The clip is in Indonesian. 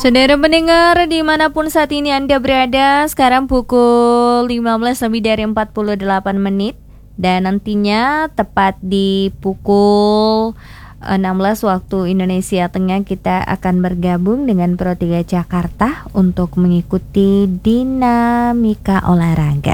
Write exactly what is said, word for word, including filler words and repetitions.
Saudara pendengar dimanapun saat ini Anda berada, sekarang pukul lima belas lebih dari empat puluh delapan menit. Dan nantinya tepat di pukul enam belas waktu Indonesia Tengah kita akan bergabung dengan Pro tiga Jakarta untuk mengikuti dinamika olahraga.